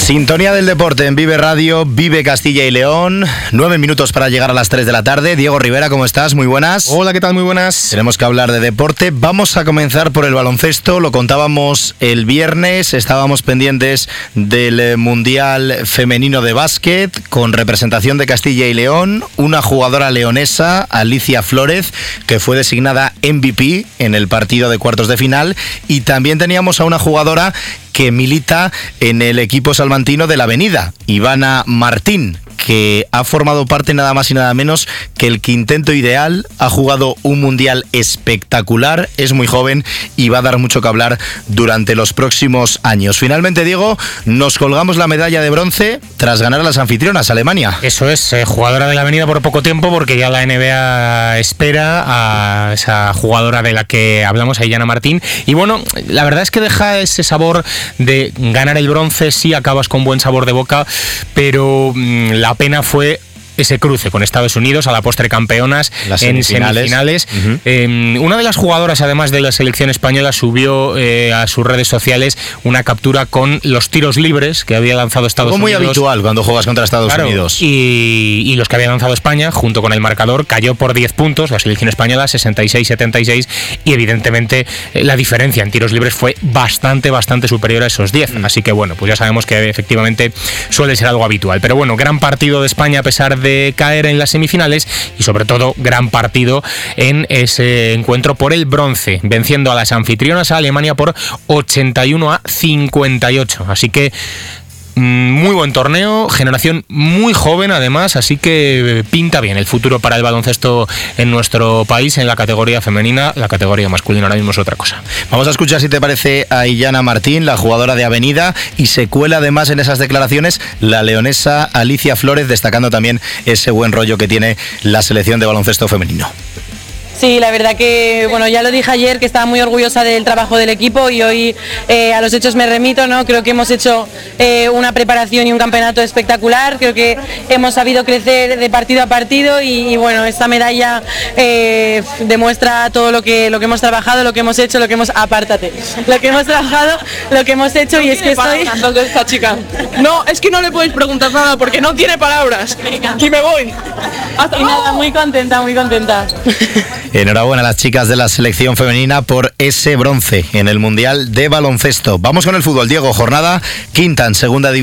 Sintonía del deporte en Vive Radio, Vive Castilla y León. 9 minutos para llegar a las 3 de la tarde. Diego Rivera, ¿cómo estás? Muy buenas. Hola, ¿qué tal? Muy buenas. Tenemos que hablar de deporte. Vamos a comenzar por el baloncesto. Lo contábamos el viernes. Estábamos pendientes del Mundial Femenino de Básquet con representación de Castilla y León. Una jugadora leonesa, Alicia Flórez, que fue designada MVP en el partido de cuartos de final. Y también teníamos a una jugadora que milita en el equipo salmantino de la Avenida, Ivana Martín, que ha formado parte nada más y nada menos que el quinteto ideal, ha jugado un mundial espectacular, es muy joven y va a dar mucho que hablar durante los próximos años. Finalmente, Diego, nos colgamos la medalla de bronce tras ganar a las anfitrionas, Alemania. Eso es, jugadora de la Avenida por poco tiempo, porque ya la NBA espera a esa jugadora de la que hablamos, a Ivana Martín, y bueno, la verdad es que deja ese sabor de ganar el bronce, sí acabas con buen sabor de boca, pero la pena fue ese cruce con Estados Unidos, a la postre campeonas en semifinales. Una de las jugadoras, además de la selección española, subió a sus redes sociales una captura con los tiros libres que había lanzado Estados Unidos. Muy habitual cuando juegas contra Estados Unidos. Y los que había lanzado España, junto con el marcador, cayó por 10 puntos, la selección española 66-76, y evidentemente la diferencia en tiros libres fue bastante superior a esos 10. Así que bueno, pues ya sabemos que efectivamente suele ser algo habitual. Pero bueno, gran partido de España a pesar de caer en las semifinales, y sobre todo gran partido en ese encuentro por el bronce, venciendo a las anfitrionas, a Alemania, por 81-58. Así que muy buen torneo, generación muy joven además, así que pinta bien el futuro para el baloncesto en nuestro país en la categoría femenina. La categoría masculina ahora mismo es otra cosa. Vamos a escuchar, si te parece, a Ivana Martín, la jugadora de Avenida, y se cuela además en esas declaraciones la leonesa Alicia Flórez, destacando también ese buen rollo que tiene la selección de baloncesto femenino. Sí, la verdad que, bueno, ya lo dije ayer, que estaba muy orgullosa del trabajo del equipo, y hoy a los hechos me remito, ¿no? Creo que hemos hecho una preparación y un campeonato espectacular, creo que hemos sabido crecer de partido a partido, y bueno, esta medalla demuestra todo lo que hemos trabajado, lo que hemos hecho, lo que hemos trabajado, lo que hemos hecho, y es que estoy... esta chica. No, es que no le podéis preguntar nada porque no tiene palabras. Y me voy. Y nada, muy contenta. Enhorabuena a las chicas de la selección femenina por ese bronce en el Mundial de Baloncesto. Vamos con el fútbol, Diego. Jornada quinta en segunda división.